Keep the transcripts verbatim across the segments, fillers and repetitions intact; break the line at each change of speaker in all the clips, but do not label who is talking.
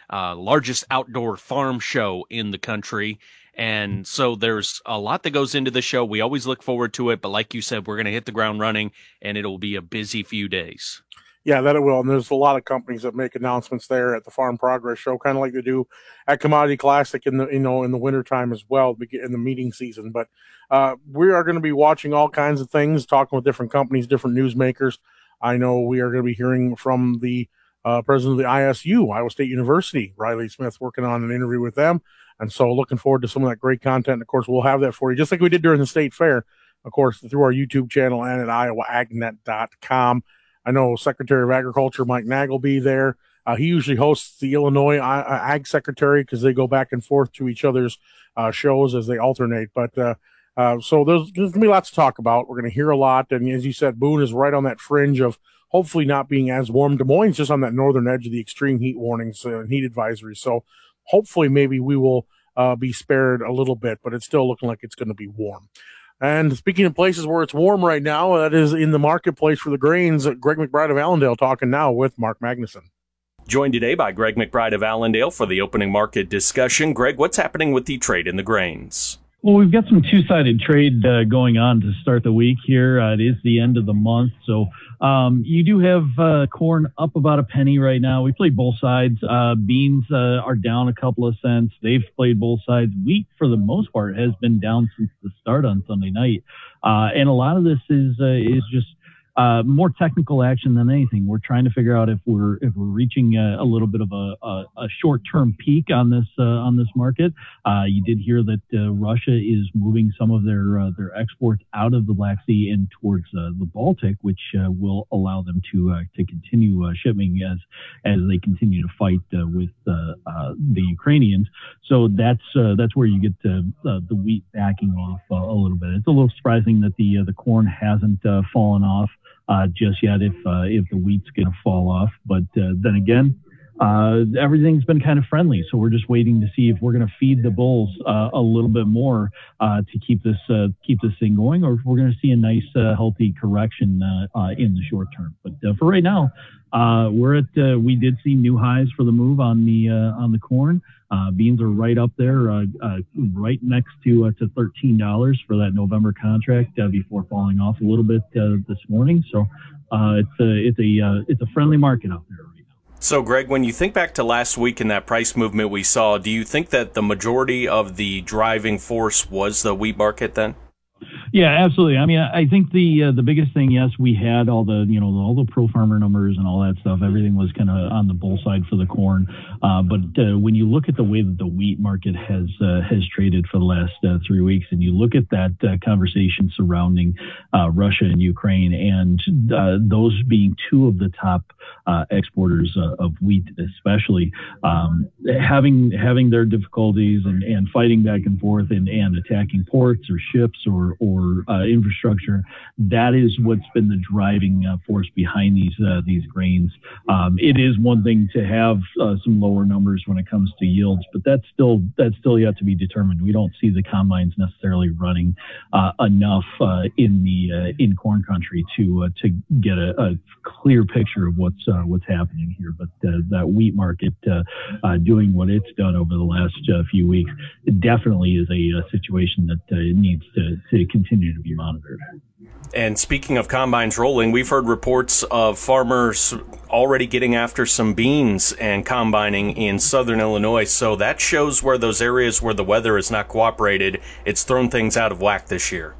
uh, largest outdoor farm show in the country. And so there's a lot that goes into the show. We always look forward to it. But like you said, we're going to hit the ground running, and it'll be a busy few days.
Yeah, that it will. And there's a lot of companies that make announcements there at the Farm Progress Show, kind of like they do at Commodity Classic in the you know in the wintertime as well, in the meeting season. But uh, we are going to be watching all kinds of things, talking with different companies, different newsmakers. I know we are going to be hearing from the uh, president of the I S U, Iowa State University, Riley Smith, working on an interview with them. And so looking forward to some of that great content. And of course, we'll have that for you, just like we did during the state fair, of course, through our YouTube channel and at iowa ag net dot com. I know Secretary of Agriculture Mike Nagle will be there. Uh, he usually hosts the Illinois uh, Ag Secretary because they go back and forth to each other's uh, shows as they alternate. But uh, uh, so there's, there's going to be lots to talk about. We're going to hear a lot. And as you said, Boone is right on that fringe of hopefully not being as warm. Des Moines just on that northern edge of the extreme heat warnings and heat advisories. So hopefully maybe we will uh, be spared a little bit, but it's still looking like it's going to be warm. And speaking of places where it's warm right now, that is in the marketplace for the grains. Greg McBride of Allendale talking now with Mark Magnuson.
Joined today by Greg McBride of Allendale for the opening market discussion. Greg, what's happening with the trade in the grains?
Well, we've got some two-sided trade uh, going on to start the week here. Uh, it is the end of the month, so um, you do have uh, corn up about a penny right now. We played both sides. Uh, beans uh, are down a couple of cents. They've played both sides. Wheat, for the most part, has been down since the start on Sunday night, uh, and a lot of this is uh, is just Uh, more technical action than anything. We're trying to figure out if we're if we're reaching a, a little bit of a, a, a short-term peak on this uh, on this market. Uh, you did hear that uh, Russia is moving some of their uh, their exports out of the Black Sea and towards uh, the Baltic, which uh, will allow them to uh, to continue uh, shipping as as they continue to fight uh, with uh, uh, the Ukrainians. So that's uh, that's where you get uh, uh, the wheat backing off uh, a little bit. It's a little surprising that the uh, the corn hasn't uh, fallen off Uh, just yet if uh, if the wheat's going to fall off. But uh, then again, uh, everything's been kind of friendly. So we're just waiting to see if we're going to feed the bulls uh, a little bit more uh, to keep this uh, keep this thing going, or if we're going to see a nice, uh, healthy correction uh, uh, in the short term. But uh, for right now, uh, we're at uh, we did see new highs for the move on the uh, on the corn. Uh, beans are right up there, uh, uh, right next to uh, to thirteen dollars for that November contract uh, before falling off a little bit uh, this morning. So uh, it's a it's a uh, it's a friendly market out there right now.
So, Greg, when you think back to last week and that price movement we saw, do you think that the majority of the driving force was the wheat market then?
Yeah, absolutely. I mean, I think the uh, the biggest thing, yes, we had all the you know all the pro farmer numbers and all that stuff. Everything was kind of on the bull side for the corn. Uh, but uh, when you look at the way that the wheat market has uh, has traded for the last uh, three weeks, and you look at that uh, conversation surrounding uh, Russia and Ukraine, and uh, those being two of the top uh, exporters uh, of wheat, especially um, having having their difficulties and, and fighting back and forth and, and attacking ports or ships or or uh, infrastructure, that is what's been the driving uh, force behind these uh, these grains. Um, it is one thing to have uh, some lower numbers when it comes to yields, but that's still that's still yet to be determined. We don't see the combines necessarily running uh, enough uh, in the uh, in corn country to uh, to get a, a clear picture of what's uh, what's happening here. But uh, that wheat market uh, uh, doing what it's done over the last uh, few weeks, it definitely is a, a situation that uh, needs to to continue to be monitored.
And speaking of combines rolling, we've heard reports of farmers already getting after some beans and combining in southern Illinois. So that shows where those areas where the weather has not cooperated, it's thrown things out of whack this year.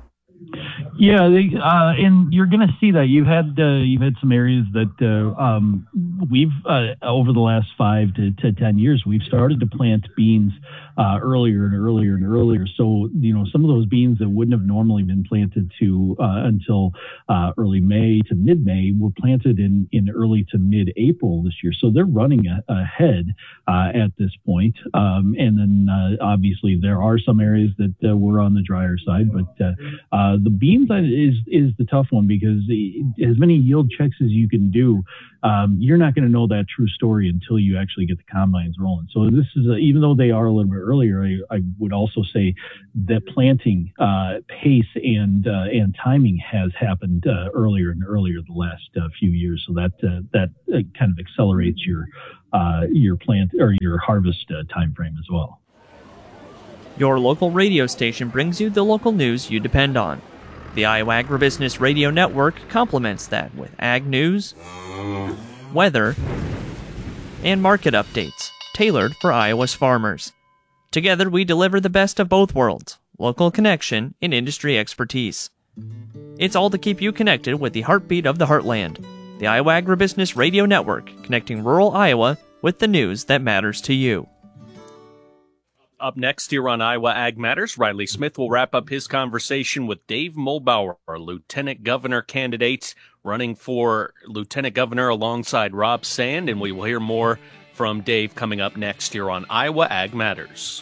Yeah, they, uh, and you're going to see that. You've had uh, you've had some areas that uh, um, we've uh, over the last five to, to ten years, we've started to plant beans uh, earlier and earlier and earlier. So you know, some of those beans that wouldn't have normally been planted to uh, until uh, early May to mid-May were planted in in early to mid-April this year. So they're running a, ahead uh, at this point. Um, and then uh, obviously there are some areas that uh, were on the drier side, but uh, uh, the beans is is the tough one because as many yield checks as you can do, um, you're not going to know that true story until you actually get the combines rolling. So this is a, even though they are a little bit earlier, I, I would also say that planting uh, pace and uh, and timing has happened uh, earlier and earlier the last uh, few years. So that uh, that uh, kind of accelerates your uh, your plant or your harvest uh, time frame as well.
Your local radio station brings you the local news you depend on. The Iowa Agribusiness Radio Network complements that with ag news, weather, and market updates tailored for Iowa's farmers. Together, we deliver the best of both worlds, local connection and industry expertise. It's all to keep you connected with the heartbeat of the heartland. The Iowa Agribusiness Radio Network, connecting rural Iowa with the news that matters to you.
Up next here on Iowa Ag Matters, Riley Smith will wrap up his conversation with Dave Muhlbauer, our Lieutenant Governor candidate, running for Lieutenant Governor alongside Rob Sand, and we will hear more from Dave coming up next here on Iowa Ag Matters.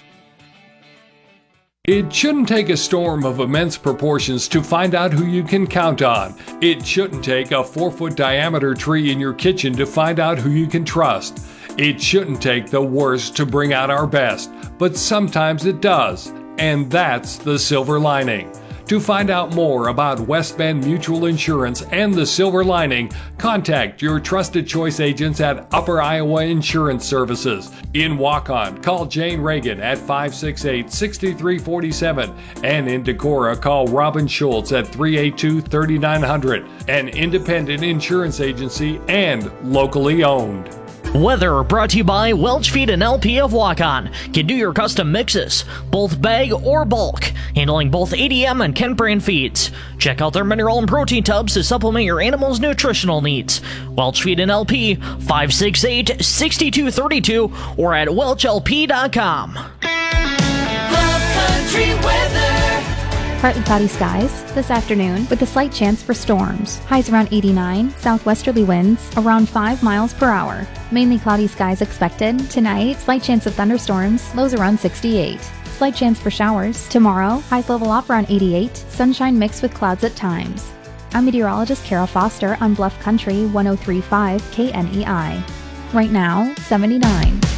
It shouldn't take a storm of immense proportions to find out who you can count on. It shouldn't take a four-foot diameter tree in your kitchen to find out who you can trust. It shouldn't take the worst to bring out our best, but sometimes it does, and that's the silver lining. To find out more about West Bend Mutual Insurance and the silver lining, contact your trusted choice agents at Upper Iowa Insurance Services. In Waukon, call Jane Reagan at five six eight, six three four seven, and in Decorah, call Robin Schultz at three eight two, three nine zero zero, an independent insurance agency and locally owned.
Weather brought to you by Welch Feed and L P of Waukon. Can do your custom mixes, both bag or bulk, handling both A D M and Kent brand feeds. Check out their mineral and protein tubs to supplement your animal's nutritional needs. Welch Feed and L P, five six eight, six two three two, or at welch l p dot com.
Bluff Country weather.
Partly cloudy skies this afternoon with a slight chance for storms. Highs around eighty-nine, southwesterly winds around five miles per hour. Mainly cloudy skies expected. Tonight, slight chance of thunderstorms, lows around sixty-eight. Slight chance for showers. Tomorrow, highs level off around eighty-eight, sunshine mixed with clouds at times. I'm meteorologist Kara Foster on Bluff Country one oh three point five K N E I. Right now, seventy-nine.